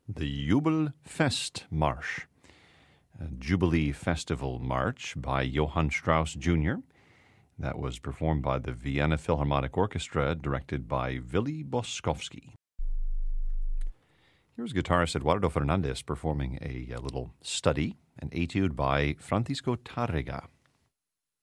the Jubelfest March, a Jubilee Festival March by Johann Strauss Jr. That was performed by the Vienna Philharmonic Orchestra, directed by Willy Boskowski. Here's guitarist Eduardo Fernandez performing a little study, an etude by Francisco Tárrega.